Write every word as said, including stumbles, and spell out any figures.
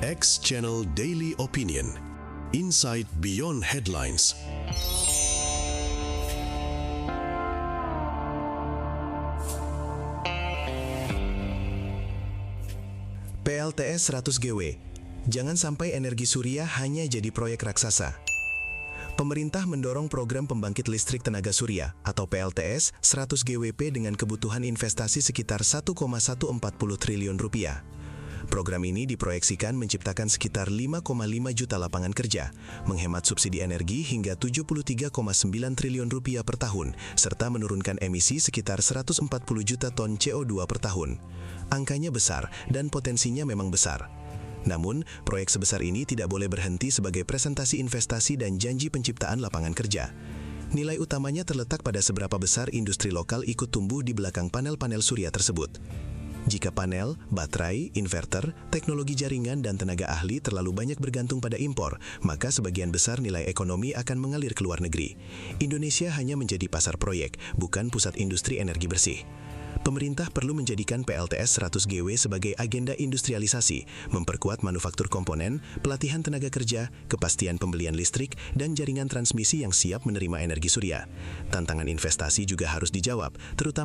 X Channel Daily Opinion. Insight Beyond Headlines. P L T S seratus gigawatt. Jangan sampai energi surya hanya jadi proyek raksasa. Pemerintah mendorong program pembangkit listrik tenaga surya atau P L T S seratus gigawatt dengan kebutuhan investasi sekitar satu koma satu empat nol triliun rupiah. Program ini diproyeksikan menciptakan sekitar lima koma lima juta lapangan kerja, menghemat subsidi energi hingga tujuh puluh tiga koma sembilan triliun rupiah per tahun, serta menurunkan emisi sekitar seratus empat puluh juta ton C O dua per tahun. Angkanya besar dan potensinya memang besar. Namun, proyek sebesar ini tidak boleh berhenti sebagai presentasi investasi dan janji penciptaan lapangan kerja. Nilai utamanya terletak pada seberapa besar industri lokal ikut tumbuh di belakang panel-panel surya tersebut. Jika panel, baterai, inverter, teknologi jaringan, dan tenaga ahli terlalu banyak bergantung pada impor, maka sebagian besar nilai ekonomi akan mengalir ke luar negeri. Indonesia hanya menjadi pasar proyek, bukan pusat industri energi bersih. Pemerintah perlu menjadikan P L T S seratus gigawatt sebagai agenda industrialisasi, memperkuat manufaktur komponen, pelatihan tenaga kerja, kepastian pembelian listrik, dan jaringan transmisi yang siap menerima energi surya. Tantangan investasi juga harus dijawab, terutama